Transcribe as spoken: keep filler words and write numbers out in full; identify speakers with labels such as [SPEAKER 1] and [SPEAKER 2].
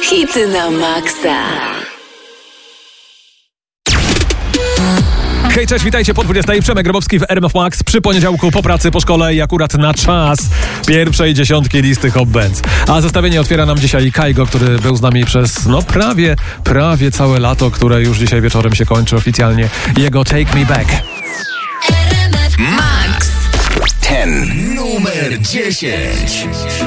[SPEAKER 1] Hity na maksa.
[SPEAKER 2] Hej, cześć, witajcie po dwudziestej. Przemek Grabowski w R M F Max przy poniedziałku po pracy, po szkole i akurat na czas pierwszej dziesiątki listy Hot Bands. A zestawienie otwiera nam dzisiaj Kaigo, który był z nami przez no prawie, prawie całe lato, które już dzisiaj wieczorem się kończy oficjalnie. Jego Take Me Back.
[SPEAKER 1] R M F Max
[SPEAKER 3] Ten numer dziesięć.